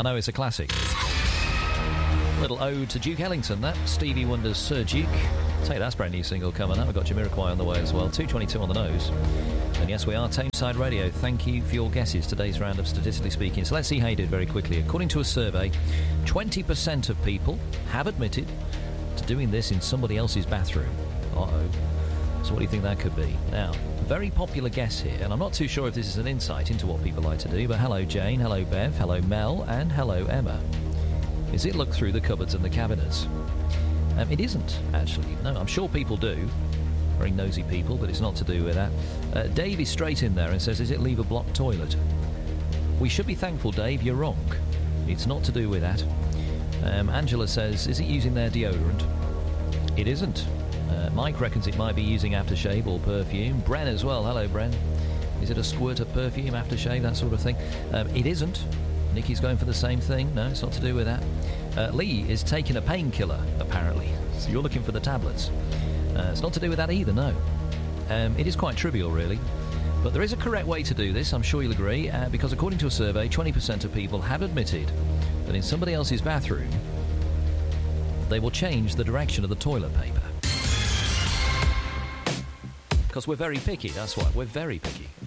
I know, it's a classic. Little ode to Duke Ellington, that. Stevie Wonder's Sir Duke. Tell you, that's a brand new single coming up. I've got Jamiroquai on the way as well. 2:22 on the nose. And yes, we are Tameside Radio. Thank you for your guesses. Today's round of Statistically Speaking. So let's see how you did very quickly. According to a survey, 20% of people have admitted to doing this in somebody else's bathroom. Uh-oh. So what do you think that could be? Now, very popular guess here, and I'm not too sure if this is an insight into what people like to do, but hello Jane, hello Bev, hello Mel, and hello Emma. Is it look through the cupboards and the cabinets? It isn't, actually. No, I'm sure people do. Very nosy people, but it's not to do with that. Dave is straight in there and says, is it leave a blocked toilet? We should be thankful, Dave, you're wrong. It's not to do with that. Angela says, is it using their deodorant? It isn't. Mike reckons it might be using aftershave or perfume. Bren as well. Hello, Bren. Is it a squirt of perfume, aftershave, that sort of thing? It isn't. Nikki's going for the same thing. No, it's not to do with that. Lee is taking a painkiller, apparently. So you're looking for the tablets. It's not to do with that either, no. It is quite trivial, really. But there is a correct way to do this, I'm sure you'll agree, because according to a survey, 20% of people have admitted that in somebody else's bathroom, they will change the direction of the toilet paper. Because we're very picky, that's why. We're very picky.